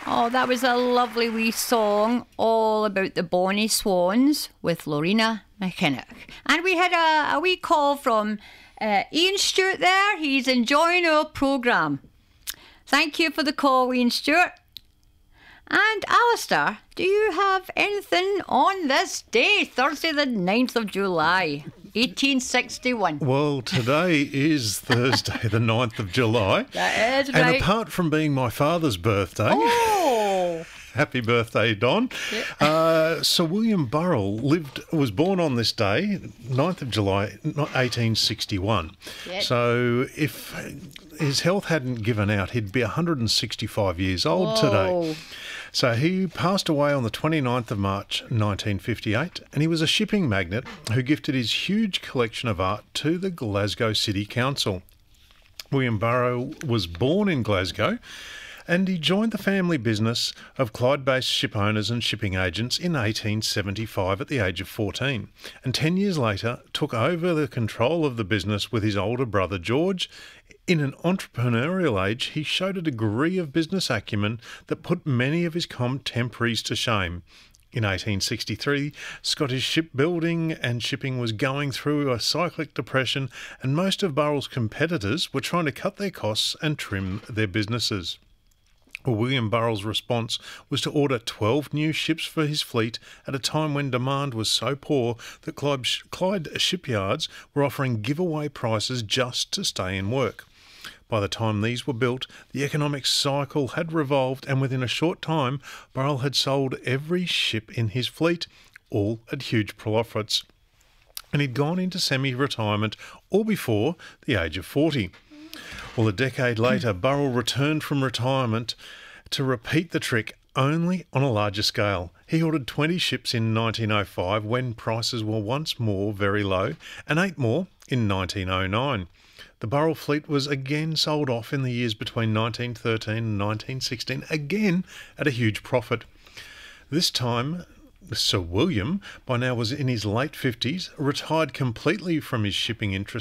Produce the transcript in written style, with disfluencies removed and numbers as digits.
Oh, that was a lovely wee song all about the bonny swans with Lorena McKinnock. And we had a wee call from Ian Stewart there. He's enjoying our programme. Thank you for the call, Ian Stewart. And Alistair, do you have anything on this day, Thursday the 9th of July, 1861? Well, today is Thursday the 9th of July. That is right. And apart from being my father's birthday... Oh! Happy birthday, Don. Yeah. Sir William Burrell was born on this day, 9th of July, 1861. Yep. So if his health hadn't given out, he'd be 165 years old today. So he passed away on the 29th of March 1958, and he was a shipping magnate who gifted his huge collection of art to the Glasgow City Council. William Burrell was born in Glasgow, and he joined the family business of Clyde-based ship owners and shipping agents in 1875 at the age of 14, and 10 years later took over the control of the business with his older brother George. In an entrepreneurial age, he showed a degree of business acumen that put many of his contemporaries to shame. In 1863, Scottish shipbuilding and shipping was going through a cyclic depression, and most of Burrell's competitors were trying to cut their costs and trim their businesses. William Burrell's response was to order 12 new ships for his fleet at a time when demand was so poor that Clyde shipyards were offering giveaway prices just to stay in work. By the time these were built, the economic cycle had revolved, and within a short time, Burrell had sold every ship in his fleet, all at huge profits. And he'd gone into semi-retirement all before the age of 40. Well, a decade later, Burrell returned from retirement to repeat the trick, only on a larger scale. He ordered 20 ships in 1905 when prices were once more very low, and 8 more in 1909. The Burrell fleet was again sold off in the years between 1913 and 1916, again at a huge profit. This time, Sir William, by now was in his late 50s, retired completely from his shipping interests